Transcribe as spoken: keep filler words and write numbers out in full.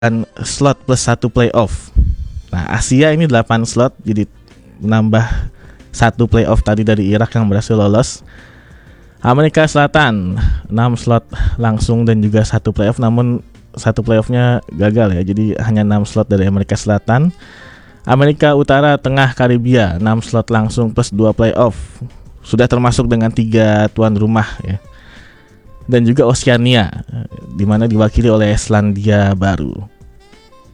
slot plus satu playoff. Nah, Asia ini delapan slot, jadi menambah satu playoff tadi dari Irak yang berhasil lolos. Amerika Selatan enam slot langsung dan juga satu playoff, namun satu playoffnya gagal ya. Jadi hanya enam slot dari Amerika Selatan. Amerika Utara, Tengah, Karibia enam slot langsung plus dua playoff. Sudah termasuk dengan tiga tuan rumah ya. Dan juga Oceania di mana diwakili oleh Selandia Baru.